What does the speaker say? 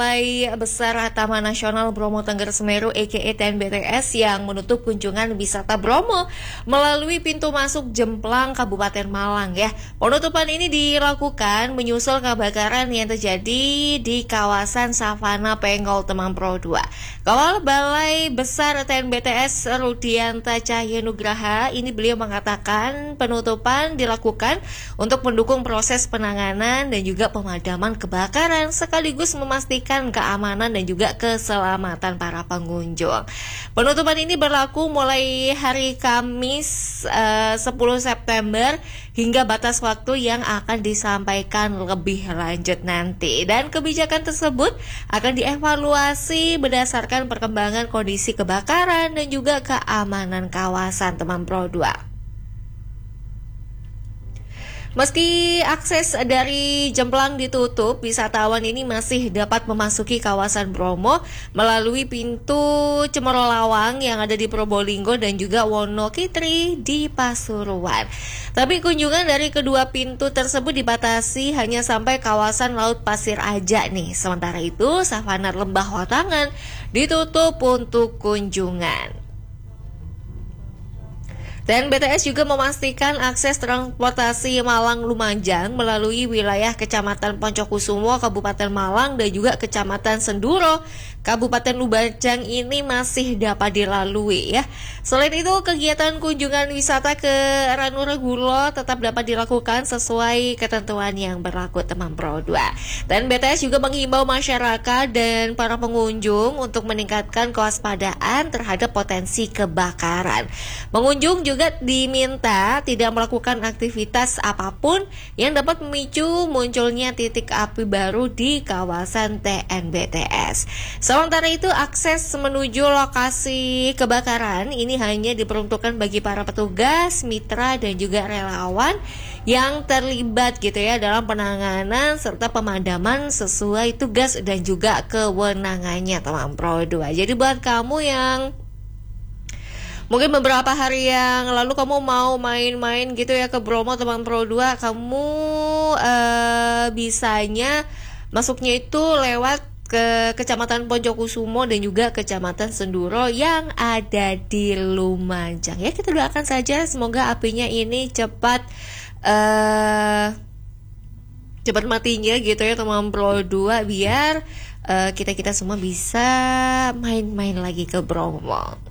Balai Besar Taman Nasional Bromo Tengger Semeru aka TNBTS yang menutup kunjungan wisata Bromo melalui pintu masuk Jemplang Kabupaten Malang ya. Penutupan ini dilakukan menyusul kebakaran yang terjadi di kawasan Savana Pengol Temangpro 2. Kepala Balai Besar TNBTS Rudianta Cahyanugraha ini beliau mengatakan penutupan dilakukan untuk mendukung proses penanganan dan juga pemadaman kebakaran sekaligus memastikan keamanan dan juga keselamatan para pengunjung. Penutupan ini berlaku mulai hari Kamis 10 September hingga batas waktu yang akan disampaikan lebih lanjut nanti. Dan kebijakan tersebut akan dievaluasi berdasarkan perkembangan kondisi kebakaran dan juga keamanan kawasan Temangpro 2. Meski akses dari Jemplang ditutup, wisatawan ini masih dapat memasuki kawasan Bromo melalui pintu Cemerlawang yang ada di Probolinggo dan juga Wonokitri di Pasuruan. Tapi kunjungan dari kedua pintu tersebut dibatasi hanya sampai kawasan Laut Pasir Aja nih. Sementara itu, Savana Lembah Watangan ditutup untuk kunjungan. Dan BTS juga memastikan akses transportasi Malang-Lumajang melalui wilayah Kecamatan Poncokusumo, Kabupaten Malang dan juga Kecamatan Senduro, Kabupaten Lumajang ini masih dapat dilalui ya. Selain itu, kegiatan kunjungan wisata ke Ranuregulo tetap dapat dilakukan sesuai ketentuan yang berlaku Temangpro 2. Dan BTS juga menghimbau masyarakat dan para pengunjung untuk meningkatkan kewaspadaan terhadap potensi kebakaran. Pengunjung juga diminta tidak melakukan aktivitas apapun yang dapat memicu munculnya titik api baru di kawasan TNBTS. Sementara itu, akses menuju lokasi kebakaran ini hanya diperuntukkan bagi para petugas, mitra dan juga relawan yang terlibat gitu ya dalam penanganan serta pemadaman sesuai tugas dan juga kewenangannya Temangpro 2. Jadi buat kamu yang mungkin beberapa hari yang lalu kamu mau main-main gitu ya ke Bromo Temangpro 2, kamu bisanya masuknya itu lewat ke Kecamatan Poncokusumo dan juga Kecamatan Senduro yang ada di Lumajang. Ya, kita doakan saja semoga apinya ini cepat matinya gitu ya Temangpro 2 biar kita semua bisa main-main lagi ke Bromo.